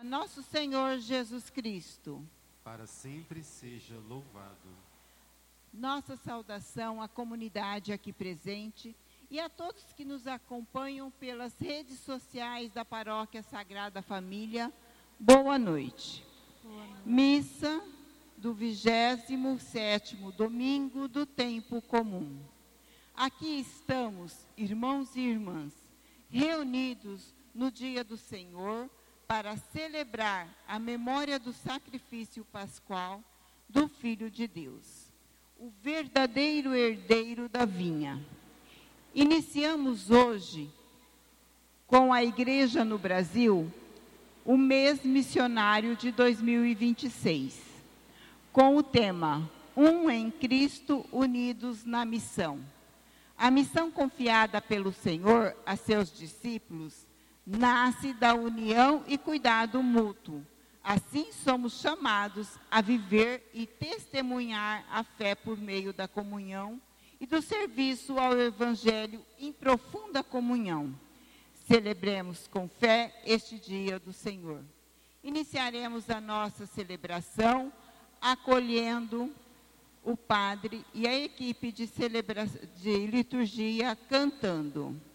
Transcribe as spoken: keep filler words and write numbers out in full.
Nosso Senhor Jesus Cristo. Para sempre seja louvado. Nossa saudação à comunidade aqui presente e a todos que nos acompanham pelas redes sociais da Paróquia Sagrada Família. Boa noite. Boa noite. Missa do vigésimo sétimo domingo do tempo comum. Aqui estamos, irmãos e irmãs, reunidos no dia do Senhor para celebrar a memória do sacrifício pascual do Filho de Deus, o verdadeiro herdeiro da vinha. Iniciamos hoje, com a Igreja no Brasil, o mês missionário de dois mil e vinte e seis, com o tema Um em Cristo, unidos na missão. A missão confiada pelo Senhor a seus discípulos nasce da união e cuidado mútuo. Assim somos chamados a viver e testemunhar a fé por meio da comunhão e do serviço ao Evangelho em profunda comunhão. Celebremos com fé este dia do Senhor. Iniciaremos a nossa celebração acolhendo o padre e a equipe de, celebra... de liturgia cantando.